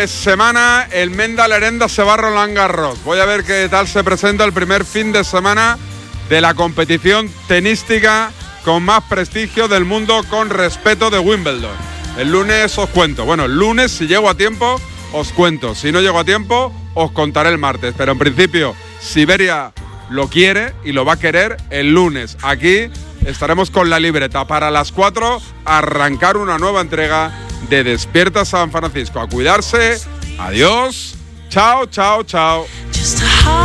de semana el Menda Lerenda se va a Roland Garros. Voy a ver qué tal se presenta el primer fin de semana de la competición tenística con más prestigio del mundo con respeto de Wimbledon. El lunes os cuento. Bueno, el lunes, si llego a tiempo, os cuento. Si no llego a tiempo, os contaré el martes. Pero en principio, Siberia lo quiere y lo va a querer el lunes. Aquí estaremos con la libreta para las 4 arrancar una nueva entrega de Despierta San Francisco. A cuidarse. Adiós. Chao, chao, chao.